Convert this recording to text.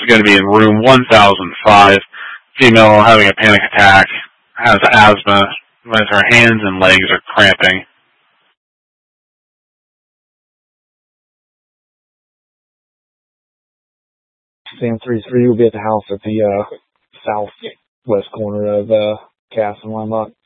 going to be in room 1005. Female having a panic attack, has asthma, as her hands and legs are cramping. Sam 3-3 will be at the house at the southwest corner of Cass and Limebach.